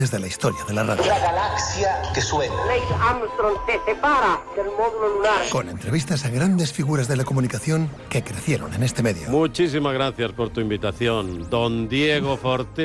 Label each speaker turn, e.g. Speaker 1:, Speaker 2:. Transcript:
Speaker 1: de la historia de la radio.
Speaker 2: La galaxia que suena.
Speaker 3: Neil Armstrong se separa del módulo lunar.
Speaker 1: Con entrevistas a grandes figuras de la comunicación que crecieron en este medio.
Speaker 4: Muchísimas gracias por tu invitación, don Diego Forte.